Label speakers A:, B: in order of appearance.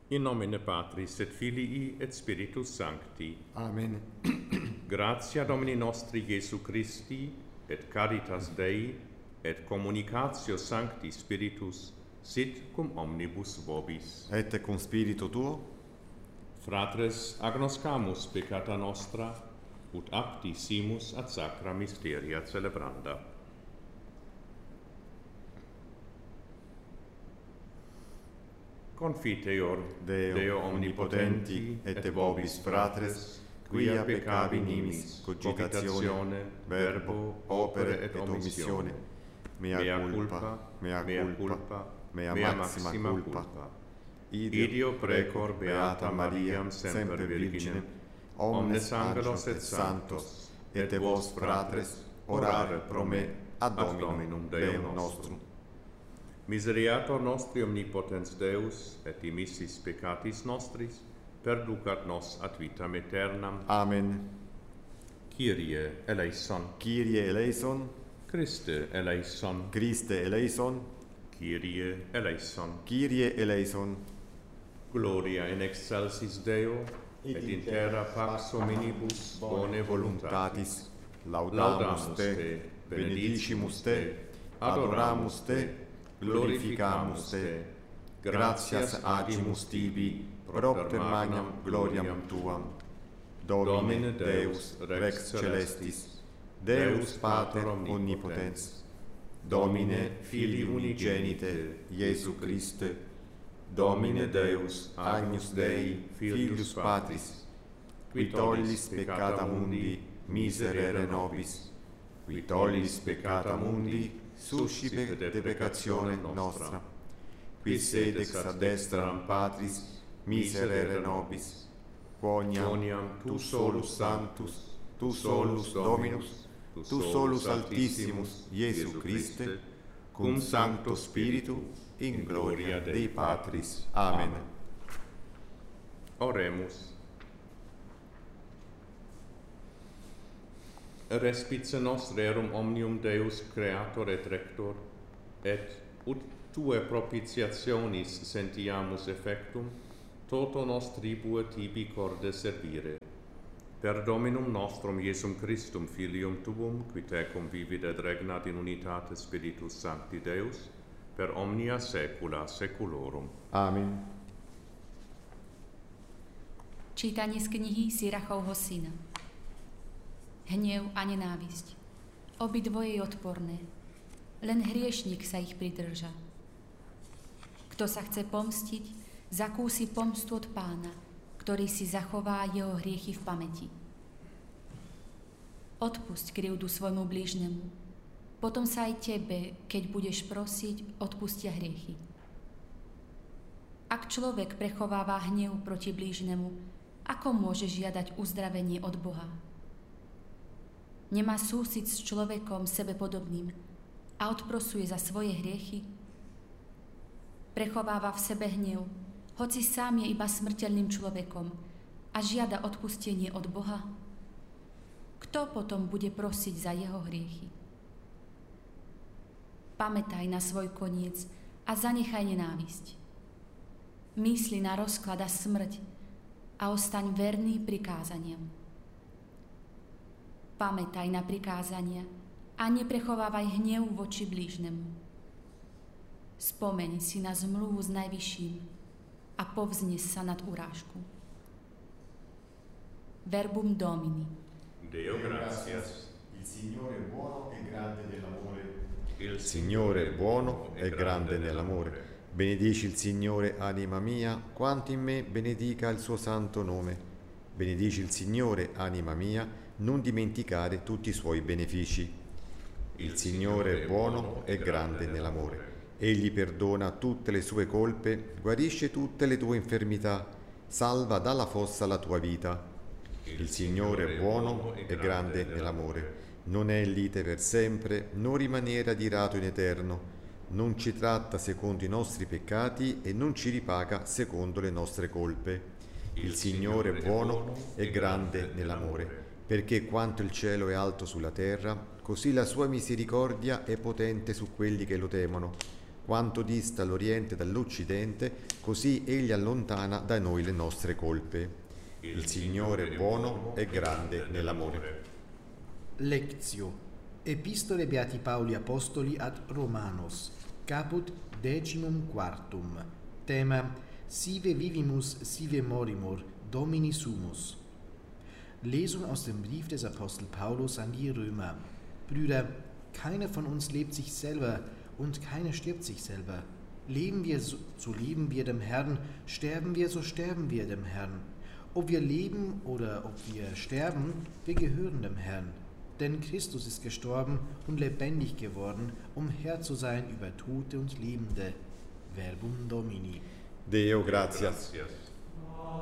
A: In nomine Patris et Filii et Spiritus Sancti.
B: Amen.
A: Gratia Domini nostri Iesu Christi, et caritas Dei, et communicatio Sancti Spiritus, sit cum omnibus vobis.
B: Et cum spiritu tuo,
A: Fratres, agnoscamus peccata nostra, ut apti simus ad sacra mysteria celebranda. Confiteor Deo omnipotenti et vobis fratres, quia peccavi nimis, cogitatione, verbo, opere et omissione, mea culpa, mea maxima culpa. Ideo precor beata Mariam semper Virginem, omnes angelos et santos, et vos fratres, orare pro me ad Dominum Deum nostrum. Miseriator nostri omnipotens Deus, et dimissis peccatis nostris, perducat nos ad vitam aeternam.
B: Amen.
A: Kyrie eleison.
B: Kyrie eleison,
A: Christe eleison.
B: Christe eleison,
A: Kyrie eleison.
B: Kyrie eleison.
A: Gloria in excelsis Deo, et in terra pax hominibus bone voluntatis.
B: Laudamus te, benedicimus te, adoramus te, glorificamus te, gratias agimus tibi, propter magnam gloriam tuam. Domine Deus Rex Celestis, Deus Pater Omnipotens, Domine Filii Unigenite, Iesu Christe, Domine Deus, Agnus Dei, Filius Patris, qui tollis peccata mundi, miserere nobis, qui tollis peccata mundi, suscipe de peccatione nostra, qui sedex ad destram Patris, miserere nobis, quoniam tu solus sanctus, tu solus Dominus, tu solus Altissimus, Iesu Christe, cum Sancto Spiritu, in gloria Dei Patris. Amen.
A: Oremus. Respice nos rerum omnium Deus Creator et Rector, et ut Tue propitiationis sentiamus effectum, toto nos tribue tibi corde servire. Per Dominum nostrum Iesum Christum, Filium Tuum, qui tecum vivit et regnat in unitate Spiritus Sancti Deus, per omnia saecula saeculorum.
B: Amen.
C: Čítanie z knihy Sirachovho syna. Hnev a nenávisť. Obidvoje je odporné. Len hriešnik sa ich pridrža. Kto sa chce pomstiť, zakúsi pomstu od Pána, ktorý si zachová jeho hriechy v pamäti. Odpusť krivdu svojmu blížnemu, potom sa aj tebe, keď budeš prosiť, odpustia hriechy. Ak človek prechováva hnev proti blížnemu, ako môže žiadať uzdravenie od Boha? Nemá súcit s človekom sebepodobným a odprosuje za svoje hriechy? Prechováva v sebe hnev, hoci sám je iba smrteľným človekom a žiada odpustenie od Boha? Kto potom bude prosiť za jeho hriechy? Pamätaj na svoj koniec a zanechaj nenávisť. Mysli na rozklad a smrť a ostaň verný prikázaniam. Pamätaj na prikázania a neprechovávaj hnev voči blížnemu. Spomeň si na zmluvu s Najvyšším a povznes sa nad urážku. Verbum Domini.
A: Deo gratias.
B: Il Signore buono e grande nell'amore.
A: Il
B: Signore buono e grande nell'amore. Benedici il Signore, anima mia, quanto in me benedica il suo santo nome. Benedici il Signore, anima mia, non dimenticare tutti i suoi benefici. Il Signore è buono e grande nell'amore. Egli perdona tutte le sue colpe, guarisce tutte le tue infermità, salva dalla fossa la tua vita. Il Signore è buono e grande nell'amore. Non è lite per sempre, non rimanere adirato in eterno. Non ci tratta secondo i nostri peccati e non ci ripaga secondo le nostre colpe. Il Signore è buono e grande nell'amore, perché quanto il cielo è alto sulla terra, così la sua misericordia è potente su quelli che lo temono. quanto dista l'Oriente dall'Occidente, così Egli allontana da noi le nostre colpe. Il Signore è buono e grande nell'amore.
D: Lectio. Epistole Beati Pauli Apostoli ad Romanos, caput 14. Thema: Sive vivimus, sive morimur, Domini sumus. Lesung aus dem Brief des Apostel Paulus an die Römer. Brüder, keiner von uns lebt sich selber und keiner stirbt sich selber. Leben wir, so leben wir dem Herrn, sterben wir, so sterben wir dem Herrn. Ob wir leben oder ob wir sterben, wir gehören dem Herrn. Denn Christus ist gestorben und lebendig geworden, um Herr zu sein über Tote und Lebende. Verbum Domini.
B: Deo gratias.